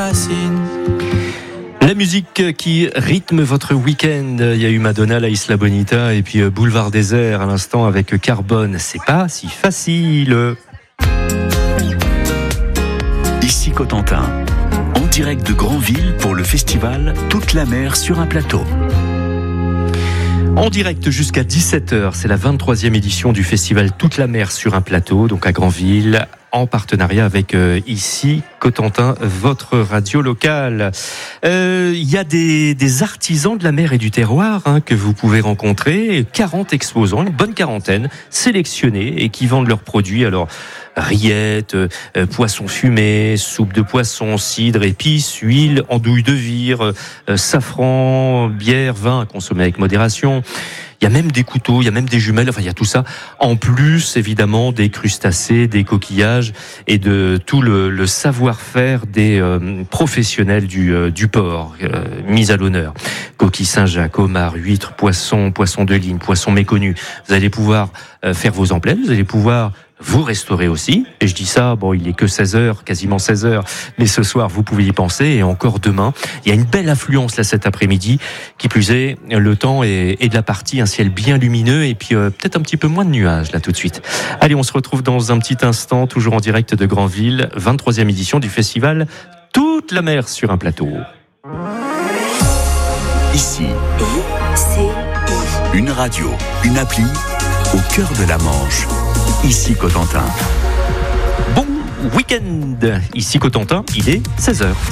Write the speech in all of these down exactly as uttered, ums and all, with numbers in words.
La musique qui rythme votre week-end. Il y a eu Madonna, la Isla Bonita et puis Boulevard Désert à l'instant avec Carbone. C'est pas si facile. Ici Cotentin, en direct de Granville pour le festival Toute la mer sur un plateau. En direct jusqu'à dix-sept heures, c'est la vingt-troisième édition du festival Toute la mer sur un plateau, donc à Granville, en partenariat avec euh, ici Cotentin, votre radio locale. Il euh, y a des, des artisans de la mer et du terroir hein, que vous pouvez rencontrer, quarante exposants, une bonne quarantaine, sélectionnés et qui vendent leurs produits. Alors rillettes, euh, poissons fumés, soupe de poisson, cidre, épices, huile, andouille de vire, euh, safran, bière, vin à consommer avec modération. Il y a même des couteaux, il y a même des jumelles, enfin il y a tout ça. En plus, évidemment, des crustacés, des coquillages et de tout le, le savoir-faire des euh, professionnels du, euh, du port euh, mis à l'honneur. Coquilles Saint-Jacques, homards, huîtres, poissons, poissons de ligne, poissons méconnus. Vous allez pouvoir euh, faire vos emplettes, vous allez pouvoir vous restaurer aussi. Et je dis ça, bon, il est que seize heures, quasiment seize heures, mais ce soir, vous pouvez y penser, et encore demain. Il y a une belle affluence, là, cet après-midi. Qui plus est, le temps est, est de la partie, un ciel bien lumineux, et puis euh, peut-être un petit peu moins de nuages, là, tout de suite. Allez, on se retrouve dans un petit instant, toujours en direct de Granville, vingt-troisième édition du festival Toute la mer sur un plateau. Ici, une radio, une appli, au cœur de la Manche. Ici Cotentin. Bon week-end. Ici Cotentin, il est seize heures.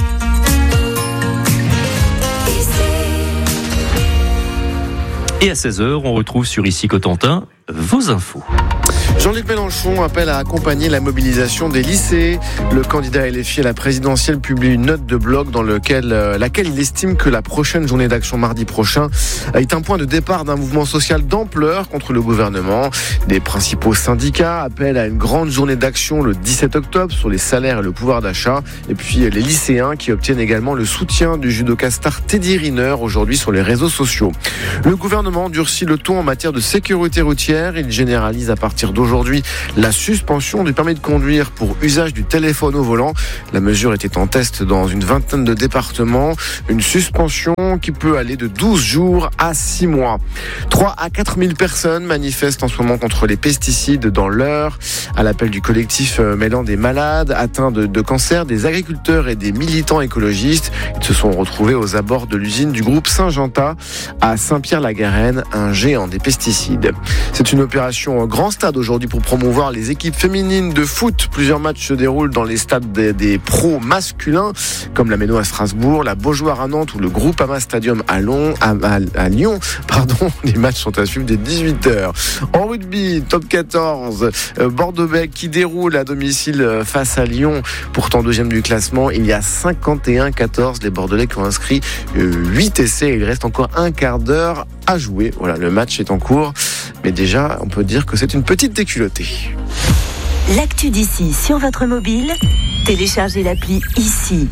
Et à seize heures, on retrouve sur Ici Cotentin vos infos. Jean-Luc Mélenchon appelle à accompagner la mobilisation des lycées. Le candidat L F I à la présidentielle publie une note de blog dans lequel, euh, laquelle il estime que la prochaine journée d'action mardi prochain est un point de départ d'un mouvement social d'ampleur contre le gouvernement. Des principaux syndicats appellent à une grande journée d'action le dix-sept octobre sur les salaires et le pouvoir d'achat. Et puis les lycéens qui obtiennent également le soutien du judoka star Teddy Riner aujourd'hui sur les réseaux sociaux. Le gouvernement durcit le ton en matière de sécurité routière. Il généralise à partir d'aujourd'hui Aujourd'hui, la suspension du permis de conduire pour usage du téléphone au volant. La mesure était en test dans une vingtaine de départements. Une suspension qui peut aller de douze jours à six mois. trois à quatre mille personnes manifestent en ce moment contre les pesticides dans l'Eure. À l'appel du collectif mêlant des malades atteints de, de cancer, des agriculteurs et des militants écologistes. Ils se sont retrouvés aux abords de l'usine du groupe Syngenta à Saint-Pierre-la-Garenne, un géant des pesticides. C'est une opération grand stade aujourd'hui pour promouvoir les équipes féminines de foot. Plusieurs matchs se déroulent dans les stades des, des pros masculins, comme la Méno à Strasbourg, la Beaujoire à Nantes ou le Groupama Stadium à, Long, à, à, à Lyon. Pardon, les matchs sont à suivre dès dix-huit heures. En rugby, top quatorze, euh, Bordeaux-Bègles qui déroule à domicile face à Lyon, pourtant deuxième du classement. Il y a cinquante et un à quatorze. Les Bordelais qui ont inscrit euh, huit essais. Il reste encore un quart d'heure à jouer. Voilà, le match est en cours. Mais déjà, on peut dire que c'est une petite déculottée. L'actu d'ici sur votre mobile, téléchargez l'appli Ici.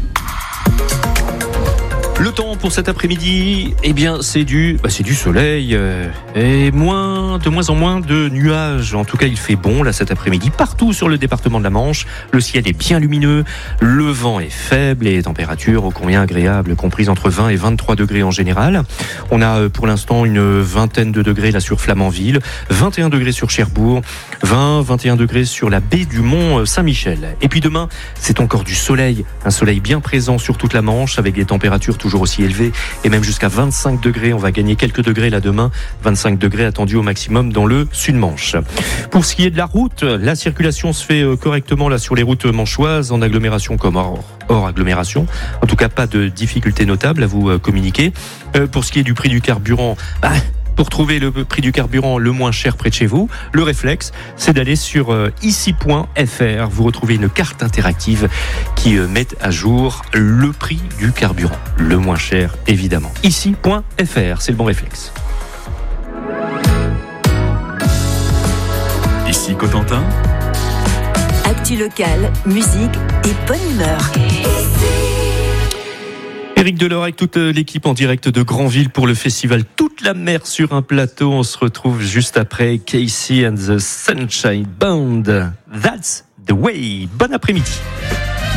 Le temps pour cet après-midi, eh bien, c'est du, bah, c'est du soleil euh, et moins, de moins en moins de nuages. En tout cas, il fait bon là cet après-midi partout sur le département de la Manche. Le ciel est bien lumineux, le vent est faible et les températures ô combien agréables, comprises entre vingt et vingt-trois degrés en général. On a euh, pour l'instant une vingtaine de degrés là sur Flamanville, vingt et un degrés sur Cherbourg, vingt, vingt et un degrés sur la baie du Mont Saint-Michel. Et puis demain, c'est encore du soleil, un soleil bien présent sur toute la Manche avec des températures toujours toujours aussi élevé et même jusqu'à vingt-cinq degrés. On va gagner quelques degrés là demain. vingt-cinq degrés attendus au maximum dans le Sud-Manche. Pour ce qui est de la route, la circulation se fait correctement là sur les routes manchoises, en agglomération comme hors, hors agglomération. En tout cas, pas de difficultés notables à vous communiquer. Euh, pour ce qui est du prix du carburant, bah, pour trouver le prix du carburant le moins cher près de chez vous, le réflexe, c'est d'aller sur euh, ici point f r. Vous retrouvez une carte interactive qui euh, met à jour le prix du carburant, le moins cher évidemment. ici point f r, c'est le bon réflexe. Ici Cotentin. Actu locale, musique et bonne humeur. Éric Delors avec toute l'équipe en direct de Granville pour le festival Toute la mer sur un plateau. On se retrouve juste après Casey and the Sunshine Band. That's the way. Bon après-midi.